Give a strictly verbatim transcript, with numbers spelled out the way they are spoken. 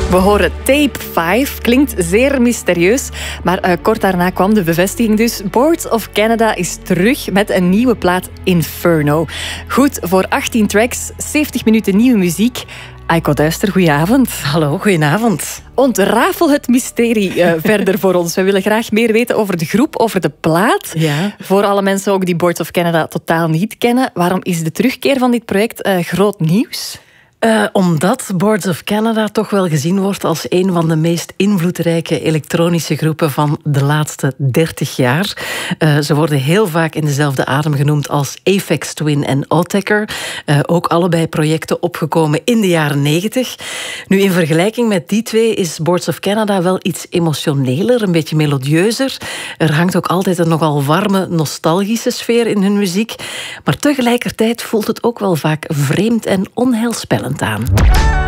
We horen Tape vijf, klinkt zeer mysterieus, maar uh, kort daarna kwam de bevestiging dus. Boards of Canada is terug met een nieuwe plaat, Inferno. Goed voor achttien tracks, zeventig minuten nieuwe muziek. Aiko Duister, goedenavond. Hallo, goedenavond. Ontrafel het mysterie uh, verder voor ons. We willen graag meer weten over de groep, over de plaat. Ja. Voor alle mensen ook die Boards of Canada totaal niet kennen. Waarom is de terugkeer van dit project uh, groot nieuws? Uh, omdat Boards of Canada toch wel gezien wordt als een van de meest invloedrijke elektronische groepen van de laatste dertig jaar. Uh, ze worden heel vaak in dezelfde adem genoemd als Aphex Twin en Autechre. Uh, ook allebei projecten opgekomen in de jaren negentig. Nu, in vergelijking met die twee is Boards of Canada wel iets emotioneler, een beetje melodieuzer. Er hangt ook altijd een nogal warme, nostalgische sfeer in hun muziek. Maar tegelijkertijd voelt het ook wel vaak vreemd en onheilspellend aan.